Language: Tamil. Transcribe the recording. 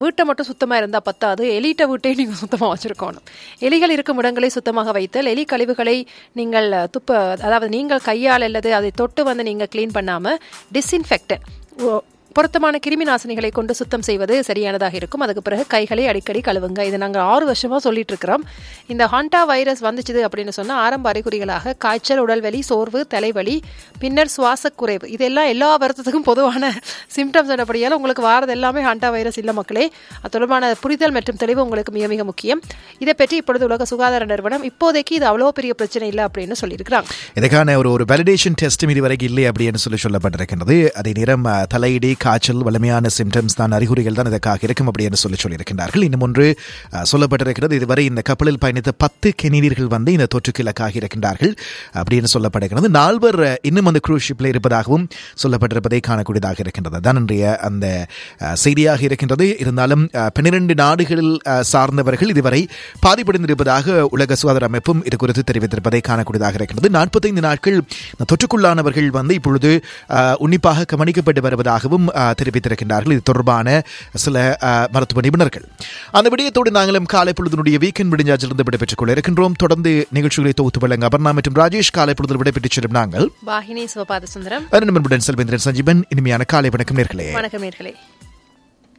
வீட்டை மட்டும் சுத்தமாக இருந்தால் பத்தாது, எலிட்ட வீட்டையும் நீங்கள் சுத்தமாக வச்சுருக்கணும். எலிகள் இருக்கும் இடங்களை சுத்தமாக வைத்தல், எலி கழிவுகளை நீங்கள் அதாவது நீங்கள் கையால் அல்லது அதை தொட்டு நீங்கள் க்ளீன் பண்ணாமல் டிஸ்இன்ஃபெக்டன்ட் பொருத்தமான கிருமி நாசினிகளை கொண்டு சுத்தம் செய்வது சரியானதாக இருக்கும். அதுக்கு பிறகு கைகளை அடிக்கடி கழுவுங்க. இது நாங்கள் 6 வருஷமாக சொல்லிட்டு இருக்கிறோம். இந்த ஹண்டா வைரஸ் வந்துச்சுது அப்படின்னு சொன்னால் ஆரம்ப அறிகுறிகளாக காய்ச்சல், உடல்வலி, சோர்வு, தலைவலி, பின்னர் சுவாச குறைவு, இதெல்லாம் எல்லா வருத்தத்துக்கும் பொதுவான சிம்டம்ஸ் என்னப்படியால் உங்களுக்கு வாரது எல்லாமே ஹண்டா வைரஸ் இல்லை மக்களே. அது தொடர்பான புரிதல் மற்றும் தெளிவு உங்களுக்கு மிக மிக முக்கியம். இதை பற்றி இப்பொழுது உலக சுகாதார நிறுவனம் இப்போதைக்கு இது அவ்வளோ பெரிய பிரச்சனை இல்லை அப்படின்னு சொல்லியிருக்கிறாங்க. இதுக்கான ஒரு வேலிடேஷன் டெஸ்ட்டும் இதுவரைக்கும் இல்லை அப்படின்னு சொல்லப்பட்டிருக்கின்றது. அதே நேரம் தலையிடி, காய்ச்சல், வலிமையான சிம்டம்ஸ் தான், அறிகுறிகள் தான் இதற்காக இருக்கும் அப்படின்னு சொல்லியிருக்கின்றார்கள். இன்னும் ஒன்று சொல்லப்பட்டிருக்கிறது, இதுவரை இந்த கப்பலில் பயணித்த 10 கெனடியர்கள் இந்த தொற்றுக்கு இலக்காக இருக்கின்றார்கள் அப்படின்னு சொல்லப்படுகிறது. 4 இன்னும் அந்த க்ரூஸ் ஷிப்ல இருப்பதாகவும் சொல்லப்பட்டிருப்பதை காணக்கூடியதாக இருக்கின்றது. தான் இன்றைய அந்த செய்தியாக இருக்கின்றது. இருந்தாலும் 12 நாடுகளில் சார்ந்தவர்கள் இதுவரை பாதிப்படைந்திருப்பதாக உலக சுகாதார அமைப்பும் இது குறித்து தெரிவித்திருப்பதை காணக்கூடியதாக இருக்கின்றது. 45 நாட்கள் தொற்றுக்குள்ளானவர்கள் இப்பொழுது உன்னிப்பாக கவனிக்கப்பட்டு வருவதாகவும் தெரிவித்திருக்கின்றார்கள். இது தொடர்பான சில மருத்துவ நிபுணர்கள். அந்த விடயத்தோடு நாங்களும் காலை பொழுதுடைய வீக்கெண்ட் விடுஞ்சாச்சிலிருந்து விடைபெற்றுக் கொள்ள இருக்கின்றோம். தொடர்ந்து நிகழ்ச்சிகளை தொகுத்து வழங்க அபர்ணா மற்றும் ராஜேஷ் காலை பொழுதில் விடைபெற்றுச் செல்லும் நாங்கள் வாகினி சிவபாத சுந்தரம், செல்வேந்திரன் சஞ்சீவன். இனிமையான காலை வணக்கம் நேர்களே. வணக்கம் நேர்களே.